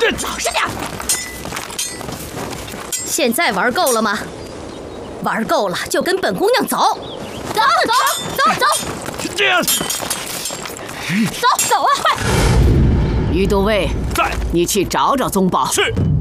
老实点！ 现在玩够了吗？玩够了就跟本姑娘走。走！ 这样。 走啊，快！ 于都尉， 在。 你去找宗保。 是。